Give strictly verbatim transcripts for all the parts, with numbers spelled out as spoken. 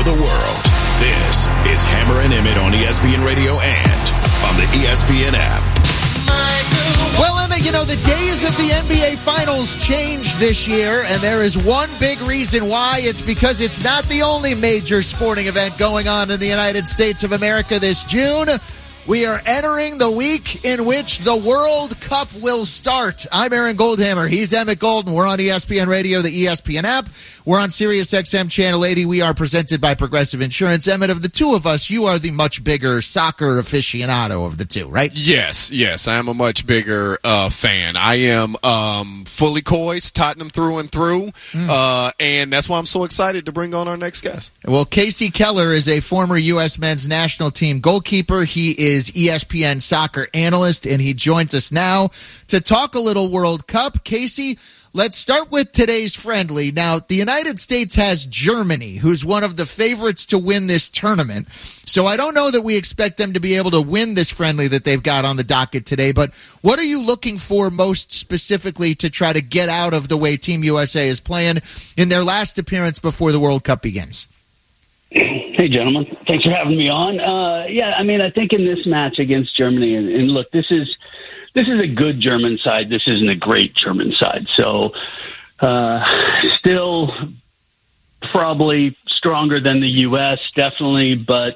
to the world. This is Hammer and Emmett on E S P N Radio and on the E S P N app. Well, Emma, you know, the days of the N B A Finals changed this year, and there is one big reason why. It's because it's not the only major sporting event going on in the United States of America this June. We are entering the week in which the World Cup will start. I'm Aaron Goldhammer. He's Emmett Golden. We're on E S P N Radio, the E S P N app. We're on Sirius X M Channel eighty. We are presented by Progressive Insurance. Emmett, of the two of us, you are the much bigger soccer aficionado of the two, right? Yes, yes. I am a much bigger uh, fan. I am um, fully Coys, Tottenham through and through, mm. uh, and that's why I'm so excited to bring on our next guest. Well, Casey Keller is a former U S men's national team goalkeeper. He is E S P N soccer analyst, and he joins us now to talk a little World Cup. Casey, let's start with today's friendly. Now, the United States has Germany, who's one of the favorites to win this tournament. So I don't know that we expect them to be able to win this friendly that they've got on the docket today, but what are you looking for most specifically to try to get out of the way Team U S A is playing in their last appearance before the World Cup begins? Hey, gentlemen. Thanks for having me on. Uh, yeah, I mean, I think in this match against Germany, and, and look, this is this is a good German side. This isn't a great German side. So uh, still probably stronger than the U S, definitely, but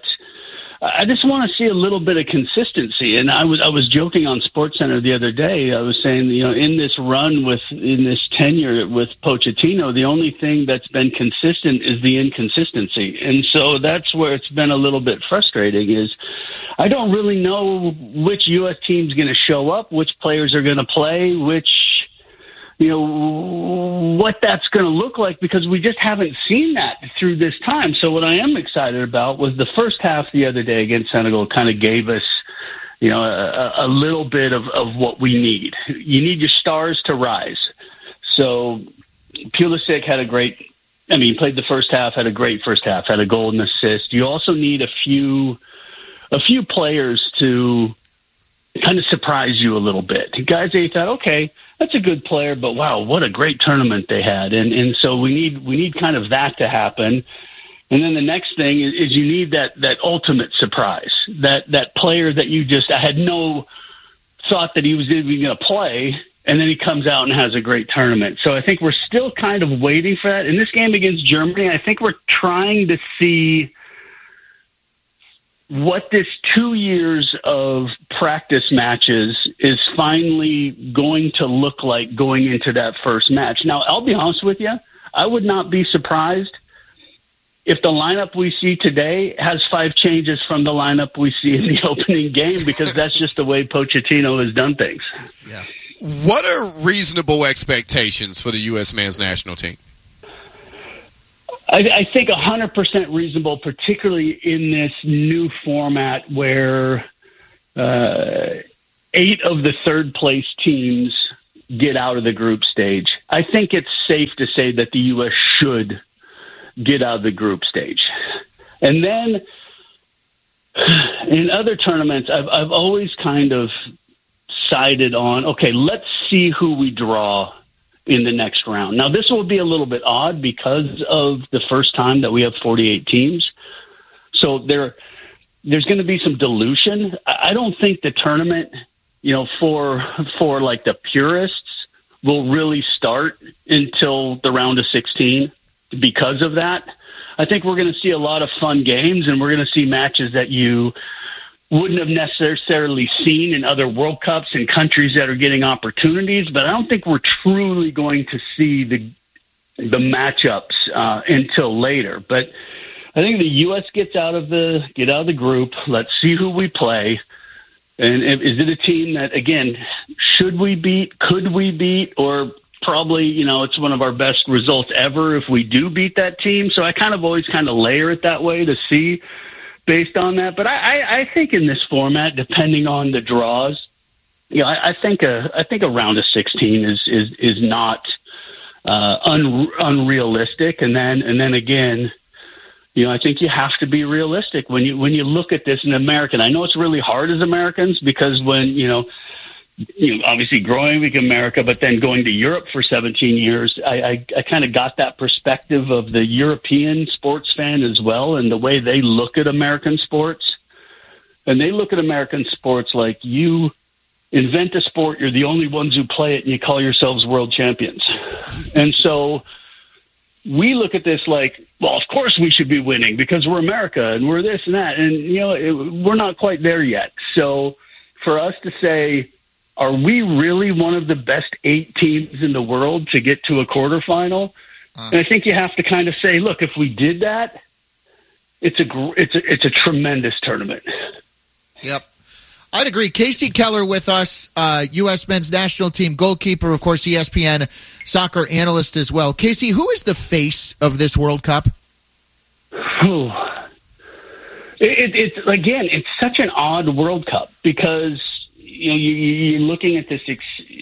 I just want to see a little bit of consistency. And I was I was joking on SportsCenter the other day. I was saying, you know, in this run with in this tenure with Pochettino, the only thing that's been consistent is the inconsistency. And so that's where it's been a little bit frustrating is I don't really know which U S team's going to show up, which players are going to play, which, you know, what that's going to look like, because we just haven't seen that through this time. So what I am excited about was the first half the other day against Senegal kind of gave us, you know, a, a little bit of, of what we need. You need your stars to rise. So Pulisic had a great, I mean, he played the first half, had a great first half, had a goal and assist. You also need a few, a few players to kind of surprise you a little bit. Guys, they thought, okay, that's a good player, but wow, what a great tournament they had. And and so we need we need kind of that to happen. And then the next thing is, is you need that that ultimate surprise, that that player that you just, I had no thought that he was even going to play, and then he comes out and has a great tournament. So I think we're still kind of waiting for that. In this game against Germany, I think we're trying to see what this two years of practice matches is finally going to look like going into that first match. Now, I'll be honest with you, I would not be surprised if the lineup we see today has five changes from the lineup we see in the opening game, because that's just the way Pochettino has done things. Yeah. What are reasonable expectations for the U S men's national team? I, I think one hundred percent reasonable, particularly in this new format where uh, eight of the third-place teams get out of the group stage. I think it's safe to say that the U S should get out of the group stage. And then in other tournaments, I've, I've always kind of sided on, okay, let's see who we draw in the next round. Now, this will be a little bit odd because of the first time that we have forty-eight teams. So there, there's going to be some dilution. I don't think the tournament, you know, for for like the purists will really start until the round of sixteen because of that. I think we're going to see a lot of fun games, and we're going to see matches that you wouldn't have necessarily seen in other World Cups in countries that are getting opportunities, but I don't think we're truly going to see the the matchups uh, until later. But I think the U S gets out of the get out of the group. Let's see who we play, and if, is it a team that, again, should we beat, could we beat, or probably, you know, it's one of our best results ever if we do beat that team. So I kind of always kind of layer it that way to see based on that. But I, I, I think in this format, depending on the draws, you know, I, I think a I think a round of sixteen is is is not uh, un, unrealistic. And then and then again, you know, I think you have to be realistic when you when you look at this in American. I know it's really hard as Americans because when, you know, you know, obviously growing with America, but then going to Europe for seventeen years, I, I, I kind of got that perspective of the European sports fan as well, and the way they look at American sports. And they look at American sports like you invent a sport, you're the only ones who play it, and you call yourselves world champions. And so we look at this like, well, of course we should be winning because we're America and we're this and that. And, you know, it, we're not quite there yet. So for us to say, are we really one of the best eight teams in the world to get to a quarterfinal? Uh, and I think you have to kind of say, look, if we did that, it's a it's a, it's a tremendous tournament. Yep. I'd agree. Casey Keller with us, uh, U S men's national team goalkeeper, of course, E S P N soccer analyst as well. Casey, who is the face of this World Cup? Oh, it, it, it's again, it's such an odd World Cup because you know you, you're looking at this ex,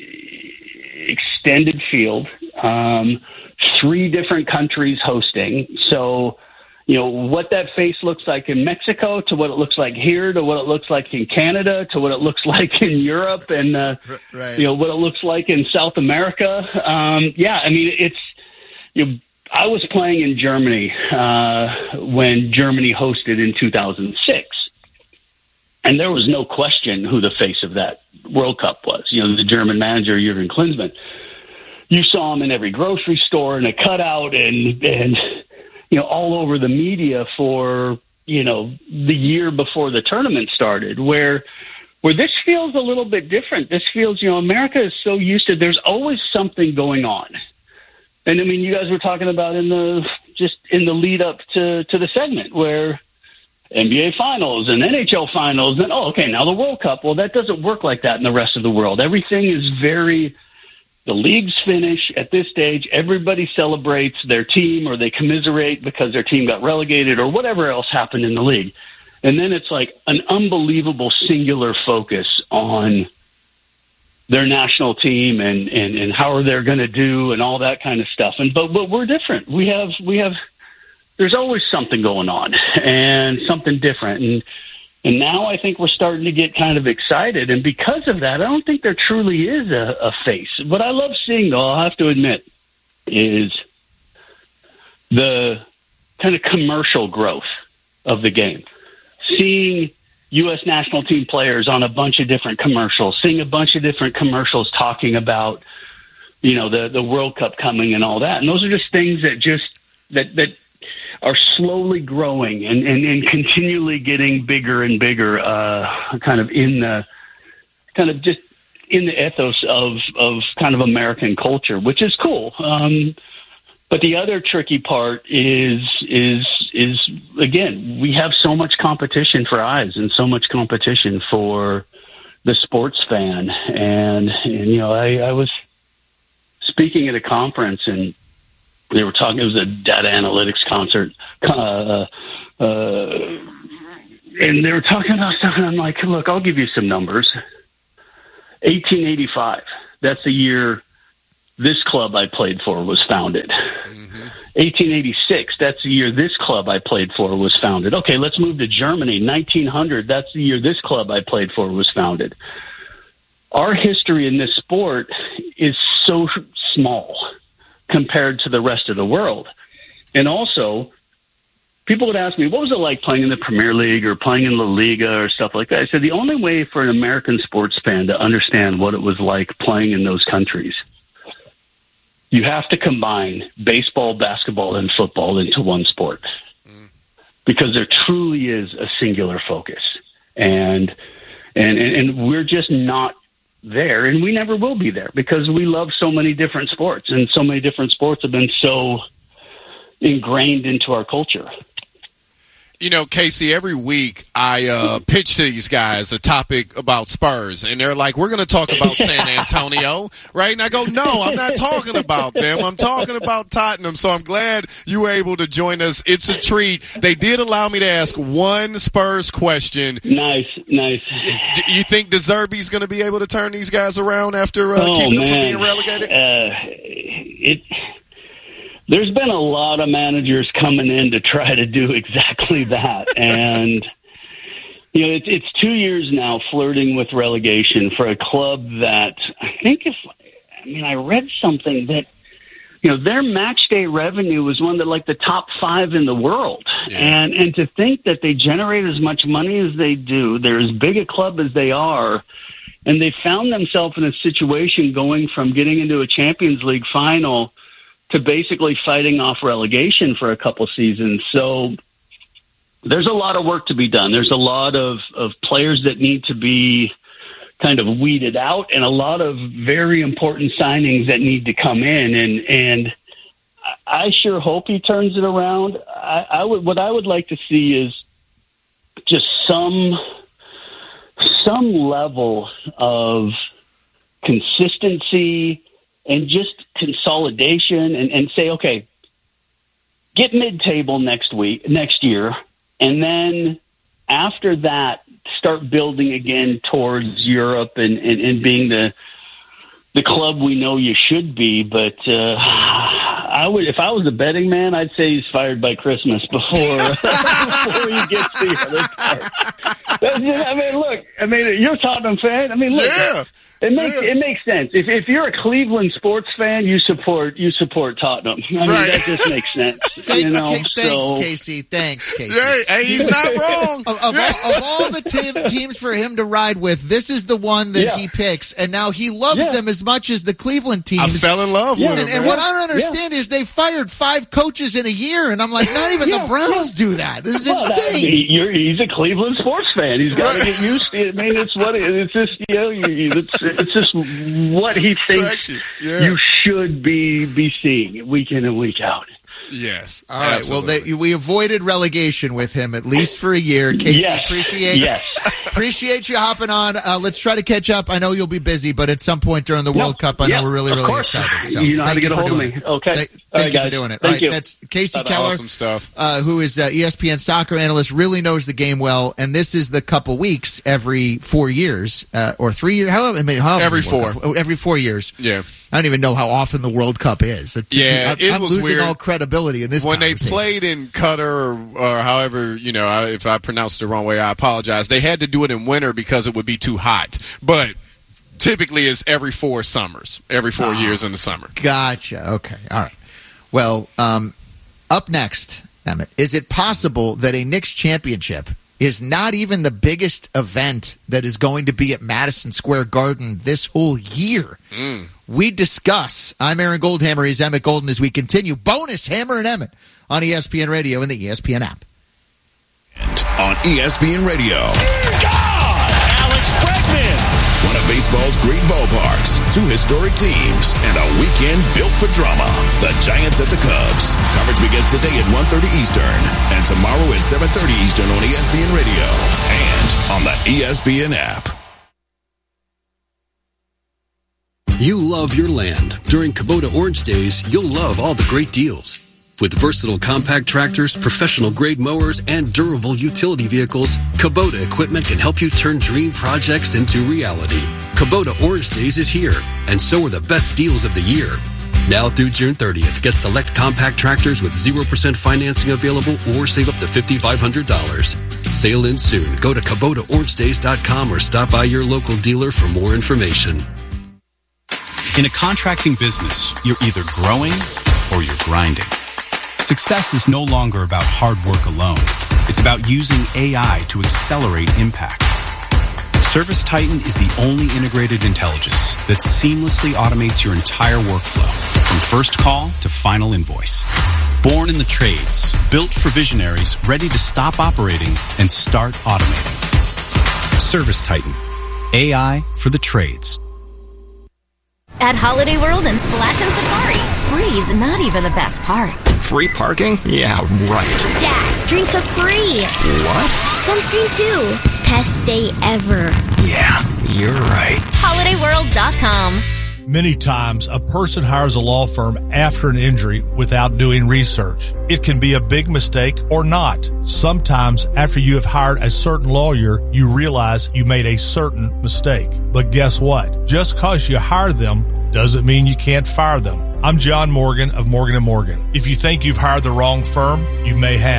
extended field, um, three different countries hosting, so. You know, what that face looks like in Mexico to what it looks like here to what it looks like in Canada to what it looks like in Europe and, uh, right. you know, what it looks like in South America. Um, yeah, I mean, it's, you know, I was playing in Germany uh, when Germany hosted in two thousand six. And there was no question who the face of that World Cup was. You know, the German manager, Jurgen Klinsmann. You saw him in every grocery store in a cutout and, and, you know, all over the media for, you know, the year before the tournament started, where where this feels a little bit different. This feels, you know, America is so used to, there's always something going on. And, I mean, you guys were talking about in the, just in the lead up to, to the segment where N B A finals and N H L finals and, oh, okay, now the World Cup. Well, that doesn't work like that in the rest of the world. Everything is very... The leagues finish at this stage. Everybody celebrates their team or they commiserate because their team got relegated or whatever else happened in the league. And then it's like an unbelievable singular focus on their national team and, and, and how are they going to do and all that kind of stuff. And but, but we're different. We have we have there's always something going on and something different. And And now I think we're starting to get kind of excited. And because of that, I don't think there truly is a, a face. What I love seeing, though, I'll have to admit, is the kind of commercial growth of the game. Seeing U S national team players on a bunch of different commercials, seeing a bunch of different commercials talking about, you know, the, the World Cup coming and all that. And those are just things that just, that, that, are slowly growing and, and, and continually getting bigger and bigger, uh, kind of in the kind of just in the ethos of, of kind of American culture, which is cool. Um, but the other tricky part is, is, is again, we have so much competition for eyes and so much competition for the sports fan. And, and you know, I, I was speaking at a conference and, they were talking, it was a data analytics concert, uh, uh, and they were talking about stuff, and I'm like, look, I'll give you some numbers. eighteen eighty-five, that's the year this club I played for was founded. Mm-hmm. eighteen eighty-six, that's the year this club I played for was founded. Okay, let's move to Germany. nineteen hundred, that's the year this club I played for was founded. Our history in this sport is so small compared to the rest of the world. And also, people would ask me, what was it like playing in the Premier League or playing in La Liga or stuff like that? I said, the only way for an American sports fan to understand what it was like playing in those countries, you have to combine baseball, basketball, and football into one sport. Mm. Because there truly is a singular focus. And, and, and we're just not there, and we never will be there because we love so many different sports, and so many different sports have been so ingrained into our culture. You know, Casey, every week I uh, pitch to these guys a topic about Spurs, and they're like, we're going to talk about San Antonio, right? And I go, no, I'm not talking about them. I'm talking about Tottenham, so I'm glad you were able to join us. It's a treat. They did allow me to ask one Spurs question. Nice, nice. Do you think De Zerbi's going to be able to turn these guys around after uh, oh, keeping man. them from being relegated? Uh, it... There's been a lot of managers coming in to try to do exactly that. And, You know, it's it's two years now flirting with relegation for a club that I think if I mean I read something that you know their match day revenue was one of like the top five in the world, yeah. and and to think that they generate as much money as they do, they're as big a club as they are, and they found themselves in a situation going from getting into a Champions League final to basically fighting off relegation for a couple seasons. So there's a lot of work to be done. There's a lot of, of players that need to be kind of weeded out and a lot of very important signings that need to come in. And, and I sure hope he turns it around. I, I would, what I would like to see is just some, some level of consistency and just consolidation and, and say, okay, get mid-table next week, next year. And then after that, start building again towards Europe and, and, and being the the club we know you should be. But uh, I would, if I was a betting man, I'd say he's fired by Christmas before before he gets the other part. I mean, look, I mean, you're a Tottenham fan. I mean, look. Yeah. It makes yeah. it makes sense. If if you're a Cleveland sports fan, you support you support Tottenham. I mean, right. That just makes sense. Thank, you know? okay, thanks, so, Casey. Thanks, Casey. Hey, hey he's not wrong. of, of, yeah. all, of all the te- teams for him to ride with, this is the one that yeah. he picks, and now he loves yeah. them as much as the Cleveland teams. I fell in love yeah. with and, him. And what I don't understand yeah. is they fired five coaches in a year, and I'm like, not even yeah. the Browns do that. This is well, insane. That, he, you're, he's a Cleveland sports fan. He's got to get used to it. I mean, it's what it, it's just you know, it's, it's just what he thinks yeah. you should be be seeing week in and week out. Yes. All right. Absolutely. Well, they, we avoided relegation with him at least for a year. Casey, yes. appreciate yes. appreciate you hopping on. Uh, let's try to catch up. I know you'll be busy, but at some point during the no, World Cup, I yeah, know we're really, really course. excited. So you know how to thank get you a hold of me. It. Okay. Th- thank right, you guys. for doing it. Thank All right. you. That's Casey Bye-bye. Keller, awesome stuff. Uh, who is uh, E S P N soccer analyst, really knows the game well. And this is the couple weeks every four years uh, or three years. How, I mean, how every four. Cup, every four years. Yeah. I don't even know how often the World Cup is. It's, yeah, I'm, it I'm was losing weird. all credibility in this when they conversation. played in Qatar or, or however, you know, I, if I pronounced it the wrong way, I apologize. They had to do it in winter because it would be too hot. But typically it's every four summers, every four oh, years in the summer. Gotcha. Okay. All right. Well, um, up next, Emmett, is it possible that a Knicks championship is not even the biggest event that is going to be at Madison Square Garden this whole year? Mm. We discuss. I'm Aaron Goldhammer. He's Emmett Golden as we continue. Bonus Hammer and Emmett on E S P N Radio and the E S P N app. And on E S P N Radio. God! Alex Bregman! One of baseball's great ballparks, two historic teams, and a weekend built for drama. The Giants at the Cubs. Coverage begins today at one thirty Eastern and tomorrow at seven thirty Eastern on E S P N Radio and on the E S P N app. You love your land. During Kubota Orange Days, you'll love all the great deals. With versatile compact tractors, professional-grade mowers, and durable utility vehicles, Kubota equipment can help you turn dream projects into reality. Kubota Orange Days is here, and so are the best deals of the year. Now through June thirtieth, get select compact tractors with zero percent financing available or save up to five thousand five hundred dollars. Sale ends soon. Go to Kubota Orange Days dot com or stop by your local dealer for more information. In a contracting business, you're either growing or you're grinding. Success is no longer about hard work alone. It's about using A I to accelerate impact. ServiceTitan is the only integrated intelligence that seamlessly automates your entire workflow, from first call to final invoice. Born in the trades, built for visionaries ready to stop operating and start automating. ServiceTitan, A I for the trades. At Holiday World and Splash and Safari, free's not even the best part. Free parking? Yeah, right. Dad, drinks are free. What? Sunscreen too. Best day ever. Yeah, you're right. Holiday World dot com. Many times, a person hires a law firm after an injury without doing research. It can be a big mistake or not. Sometimes, after you have hired a certain lawyer, you realize you made a certain mistake. But guess what? Just because you hire them doesn't mean you can't fire them. I'm John Morgan of Morgan and Morgan. If you think you've hired the wrong firm, you may have.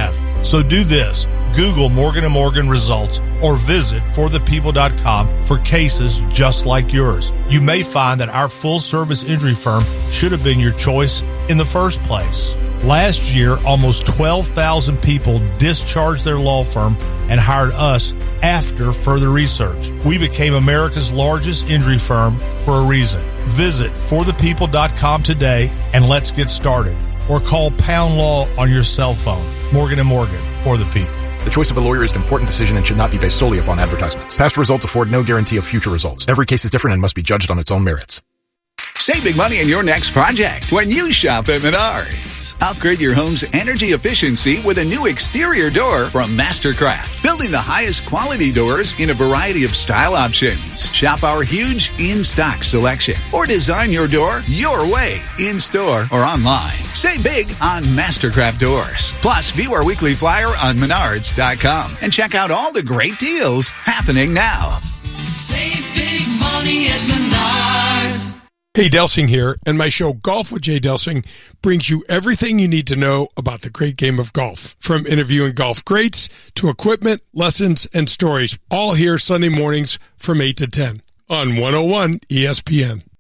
So do this. Google Morgan and Morgan results or visit for the people dot com for cases just like yours. You may find that our full-service injury firm should have been your choice in the first place. Last year, almost twelve thousand people discharged their law firm and hired us after further research. We became America's largest injury firm for a reason. Visit for the people dot com today and let's get started. Or call Pound Law on your cell phone. Morgan and Morgan, for the people. The choice of a lawyer is an important decision and should not be based solely upon advertisements. Past results afford no guarantee of future results. Every case is different and must be judged on its own merits. Save big money on your next project when you shop at Menards. Upgrade your home's energy efficiency with a new exterior door from Mastercraft, building the highest quality doors in a variety of style options. Shop our huge in-stock selection or design your door your way, in-store or online. Save big on Mastercraft doors. Plus, view our weekly flyer on menards dot com and check out all the great deals happening now. Save big money at Menards. Hey, Delsing here, and my show Golf with Jay Delsing brings you everything you need to know about the great game of golf. From interviewing golf greats to equipment, lessons, and stories, all here Sunday mornings from eight to ten on one oh one E S P N.